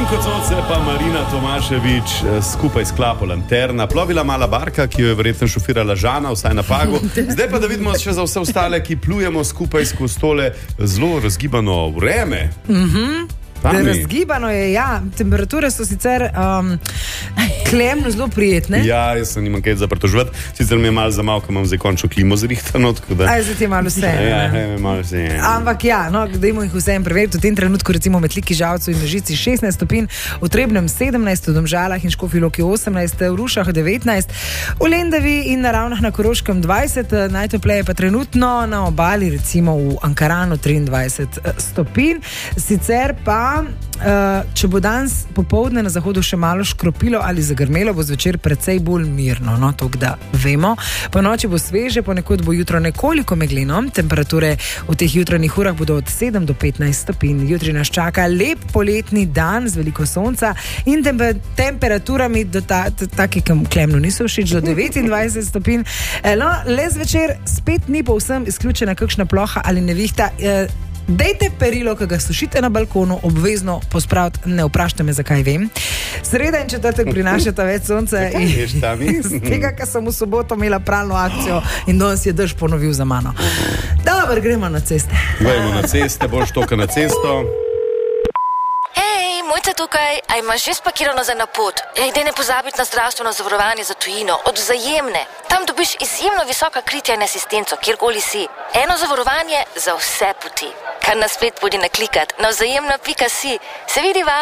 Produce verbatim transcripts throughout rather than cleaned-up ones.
Vinko Coce pa Marina Tomašević skupaj s klapo Lanterna. Plovila mala barka, ki jo je verjetno šofirala Žana, vsaj na Pagu. Zdaj pa da vidimo še za vse ostale, ki plujemo skupaj skozi tole zelo razgibano vreme. Mhm. Razgibano je, ja. Temperature so sicer um, klemno zelo prijetne. Ja, jaz se nimam kaj za pritoževati. Sicer mi je malo za malo, ko imam zdaj končno klimo zrihtano. Da... Aj, zdaj ti je malo vse. Ja, je malo vse. Ampak ja, no, dajmo jih vsem preveriti. V tem trenutku recimo med Liki, Žalcu in Mežici šestnajst stopinj, v Trebnjem sedemnajst, v Domžalah in Škofji Loki osemnajst, v Rušah devetnajst, v Lendavi in na Ravnah na Koroškem dvajset, najtopleje pa trenutno na obali, recimo v Ankaranu triindvajset stopinj. Sicer pa Uh, če bo danes popoldne na zahodu še malo škropilo ali zagrmelo, bo zvečer precej bolj mirno, no, to da vemo. Po noči bo sveže, ponekod bo jutro nekoliko megleno, temperature v teh jutranjih urah bodo od sedem do petnajst stopinj. Jutri nas čaka lep poletni dan z veliko sonca in tempe- temperaturami do ta, t- taki, ki klemno niso všeč, do devetindvajset stopinj. E, no, le zvečer spet ni povsem izključena kakšna ploha ali nevihta. E, Dejte perilo, ki ga sušite na balkonu, obvezno pospraviti, ne vprašajte me, zakaj vem. Sreda in četrtek prinašata več sonca in z tega, ker sem v soboto imela pralno akcijo in danes je dež ponovil za mano. Dobro, gremo na ceste. Gremo na ceste, boš toka na cesto. Hej, Mojca tukaj, a imaš že spakirano za na pot? Ej, daj ne pozabiti na zdravstveno zavarovanje za tujino, od Vzajemne. Tam dobiš izjemno visoka kritja in asistenco, kjerkoli si. Eno zavarovanje za vse poti. Kar na splet bodi naklikat na vzajemna pika si. Se vidiva?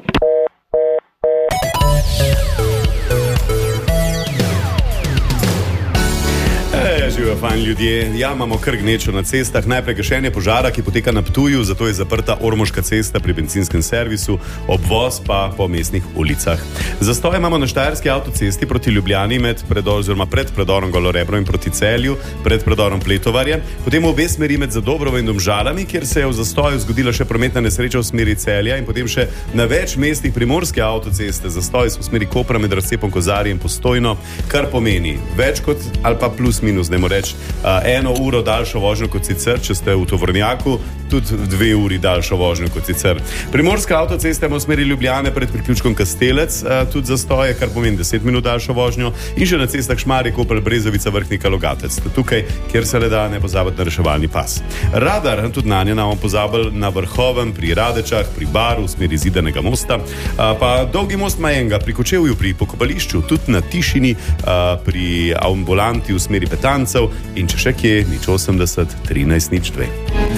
Živijo fajn ljudje. Ja, imamo kar gnečo na cestah. Najprej gašenje požara, ki poteka na Ptuju, zato je zaprta Ormoška cesta pri bencinskem servisu, obvoz pa po mestnih ulicah. Zastoj imamo na Štajerski avtocesti proti Ljubljani med predor, oziroma pred predorom Golorebro in proti Celju, pred predorom Pletovarje, potem v obe smeri med Zadobrovo in Domžalami, kjer se je v zastoju zgodila še prometna nesreča v smeri Celja, in potem še na več mestih primorske avtoceste zastoj v smeri Kopra med razcepom Kozarje in Postojno, kar pomeni več kot ali pa plus minus, ne reč, uh, eno uro daljšo vožnjo kot sicer, če ste v tovornjaku, tudi dve uri daljšo vožnjo kot sicer. Primorska avtocesta ima v smeri Ljubljane pred priključkom Kastelec, uh, tudi zastoje, kar pomeni deset minut daljšo vožnjo, in še na cestah Šmarje, Koper, Brezovica, Vrhnika, Logatec. Tukaj, kjer se le da, ne pozabiti na reševalni pas. Radar, tudi na nje nam pozabil na Vrhovem, pri Radečah, pri Baru, v smeri Zidanega mosta, uh, pa Dolgi most Majenga, pri Kočevju, pri Pokopališču, tudi na Tišini, uh, pri ambulanti v smeri Petancev in če še kje, nič osemdeset, trinajst, nič dve.